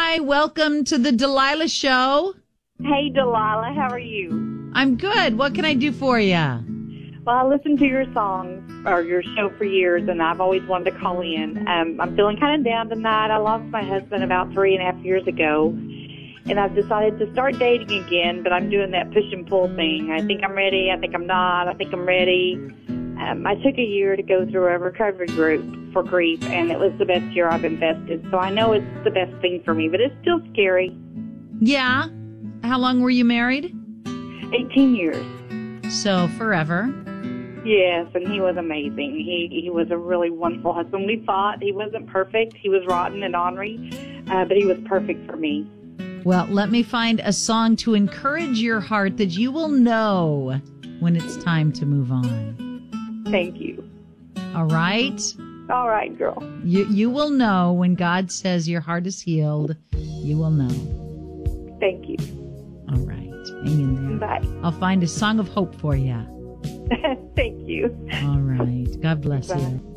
Hi, welcome to the Delilah Show. Hey, Delilah, how are you? I'm good. What can I do for you? Well, I listened to your songs, or your show for years, and I've always wanted to call in. I'm feeling kind of down tonight. I lost my husband about 3.5 years ago, and I've decided to start dating again, but I'm doing that push and pull thing. I think I'm ready. I think I'm not. I think I'm ready. I took a year to go through a recovery group for grief, and it was the best year I've invested. So I know it's the best thing for me, but it's still scary. Yeah? How long were you married? 18 years. So forever. Yes, and he was amazing. He was a really wonderful husband. We fought. He wasn't perfect. He was rotten and ornery, but he was perfect for me. Well, let me find a song to encourage your heart that you will know when it's time to move on. Thank you. All right? All right, girl. You will know when God says your heart is healed. You will know. Thank you. All right. Hang in there. Bye. I'll find a song of hope for you. Thank you. All right. God bless Bye. you.